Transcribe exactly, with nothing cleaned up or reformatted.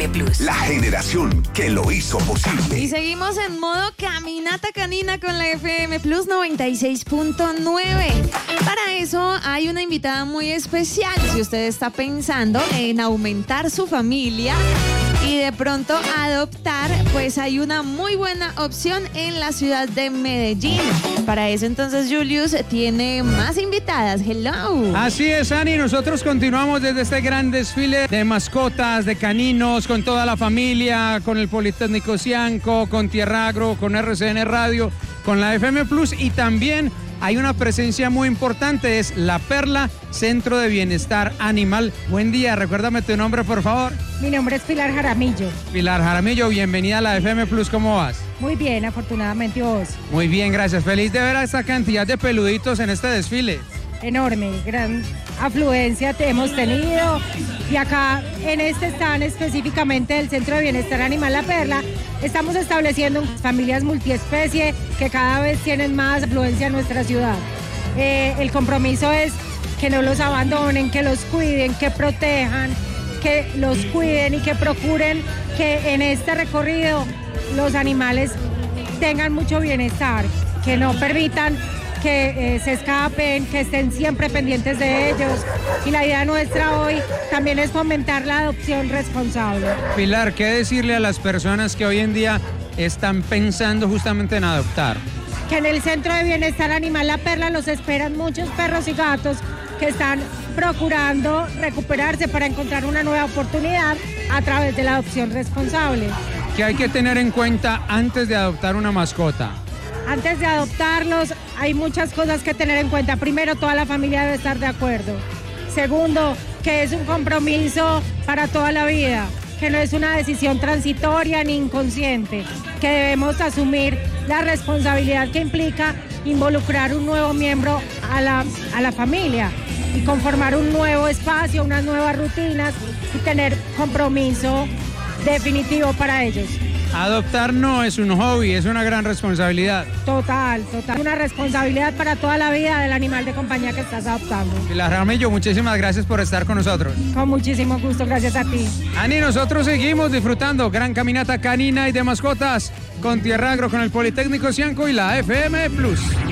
Plus. La generación que lo hizo posible. Y seguimos en modo caminata canina con la F M Plus noventa y seis punto nueve. Para eso hay una invitada muy especial. Si usted está pensando en aumentar su familia y de pronto adoptar, pues hay una muy buena opción en la ciudad de Medellín. Para eso entonces Julius tiene más invitadas. Hello. Así es, Ani, nosotros continuamos desde este gran desfile de mascotas, de caninos, con toda la familia, con el Politécnico Cianco, con Tierra Agro, con R C N Radio, con la F M Plus, y también hay una presencia muy importante, es La Perla, Centro de Bienestar Animal. Buen día, recuérdame tu nombre, por favor. Mi nombre es Pilar Jaramillo. Pilar Jaramillo, bienvenida a la F M Plus, ¿cómo vas? Muy bien, afortunadamente, vos. Muy bien, gracias. Feliz de ver a esta cantidad de peluditos en este desfile. Enorme, gran afluencia te hemos tenido, y acá en este stand específicamente del Centro de Bienestar Animal La Perla estamos estableciendo familias multiespecie que cada vez tienen más afluencia en nuestra ciudad. Eh, el compromiso es que no los abandonen, que los cuiden, que protejan, que los cuiden y que procuren que en este recorrido los animales tengan mucho bienestar, que no permitan que eh, se escapen, que estén siempre pendientes de ellos. Y la idea nuestra hoy también es fomentar la adopción responsable. Pilar, ¿qué decirle a las personas que hoy en día están pensando justamente en adoptar? Que en el Centro de Bienestar Animal La Perla los esperan muchos perros y gatos que están procurando recuperarse para encontrar una nueva oportunidad a través de la adopción responsable. ¿Qué hay que tener en cuenta antes de adoptar una mascota? Antes de adoptarlos hay muchas cosas que tener en cuenta. Primero, toda la familia debe estar de acuerdo. Segundo, que es un compromiso para toda la vida, que no es una decisión transitoria ni inconsciente, que debemos asumir la responsabilidad que implica involucrar un nuevo miembro a la, a la familia y conformar un nuevo espacio, unas nuevas rutinas y tener compromiso definitivo para ellos. Adoptar no es un hobby, es una gran responsabilidad. Total, total. Una responsabilidad para toda la vida del animal de compañía que estás adoptando. Pilar Jaramillo, muchísimas gracias por estar con nosotros. Con muchísimo gusto, gracias a ti. Ani, nosotros seguimos disfrutando gran caminata canina y de mascotas con Tierra Agro, con el Politécnico Cianco y la F M Plus.